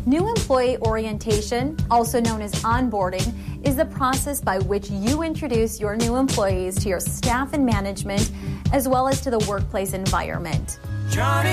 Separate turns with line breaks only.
New employee orientation, also known as onboarding, is the process by which you introduce your new employees to your staff and management, as well as to the workplace environment.
Johnny